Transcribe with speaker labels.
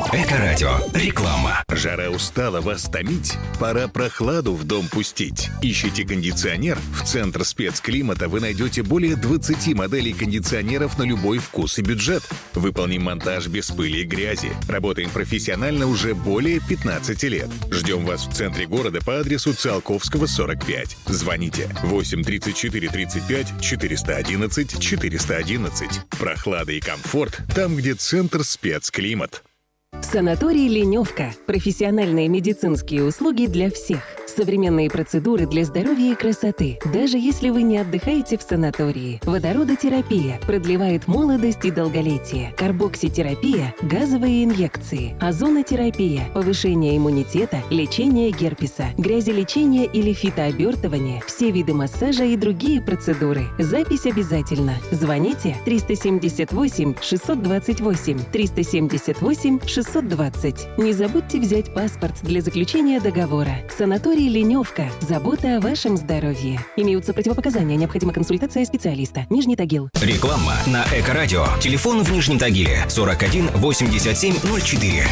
Speaker 1: Эко-радио. Реклама.
Speaker 2: Жара устала вас томить? Пора прохладу в дом пустить. Ищите кондиционер? В Центр спецклимата вы найдете более 20 моделей кондиционеров на любой вкус и бюджет. Выполним монтаж без пыли и грязи. Работаем профессионально уже более 15 лет. Ждем вас в центре города по адресу Циолковского, 45. Звоните 8 34 35 411 411. Прохлада и комфорт там, где Центр спецклимат.
Speaker 3: Санаторий «Ленёвка». Профессиональные медицинские услуги для всех. Современные процедуры для здоровья и красоты, даже если вы не отдыхаете в санатории. Водородотерапия продлевает молодость и долголетие. Карбокситерапия, газовые инъекции. Озонотерапия, повышение иммунитета, лечение герпеса, грязелечение или фитообертывание, все виды массажа и другие процедуры. Запись обязательно. Звоните 378 628 378 620. Не забудьте взять паспорт для заключения договора. Санаторий «Ленёвка». Забота о вашем здоровье. Имеются противопоказания. Необходима консультация специалиста. Нижний Тагил.
Speaker 1: Реклама на Эко-радио. Телефон в Нижнем Тагиле 41 87 04.